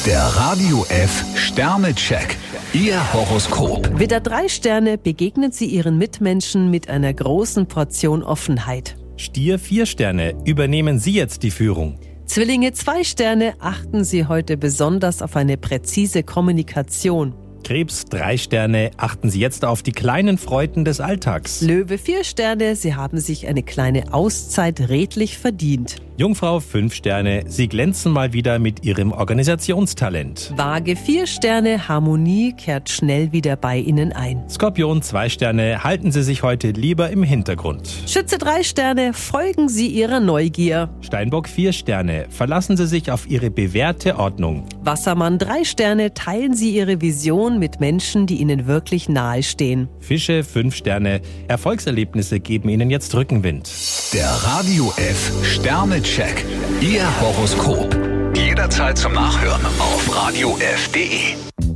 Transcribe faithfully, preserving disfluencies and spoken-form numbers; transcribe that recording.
Der Radio F Sternecheck. Ihr Horoskop. Widder drei Sterne, begegnen Sie Ihren Mitmenschen mit einer großen Portion Offenheit. Stier vier Sterne, übernehmen Sie jetzt die Führung. Zwillinge zwei Sterne, achten Sie heute besonders auf eine präzise Kommunikation. Krebs drei Sterne, achten Sie jetzt auf die kleinen Freuden des Alltags. Löwe vier Sterne, Sie haben sich eine kleine Auszeit redlich verdient. Jungfrau fünf Sterne, Sie glänzen mal wieder mit Ihrem Organisationstalent. Waage vier Sterne, Harmonie kehrt schnell wieder bei Ihnen ein. Skorpion zwei Sterne, halten Sie sich heute lieber im Hintergrund. Schütze drei Sterne, folgen Sie Ihrer Neugier. Steinbock vier Sterne, verlassen Sie sich auf Ihre bewährte Ordnung. Wassermann drei Sterne, teilen Sie Ihre Vision mit Menschen, die Ihnen wirklich nahe stehen. Fische fünf Sterne, Erfolgserlebnisse geben Ihnen jetzt Rückenwind. Der Radio F Sternecheck. Ihr Horoskop. Jederzeit zum Nachhören auf radio f punkt de.